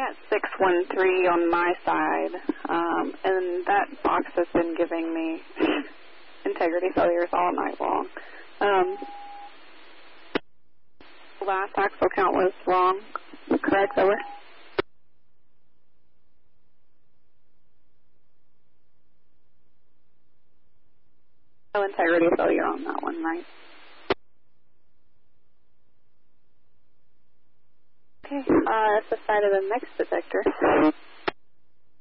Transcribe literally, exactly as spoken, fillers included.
at six one three on my side, um, and that box has been giving me integrity failures all night long. Um, last axle count was wrong, correct, over? No integrity failure on that one, right? Okay, uh, that's the side of the next detector.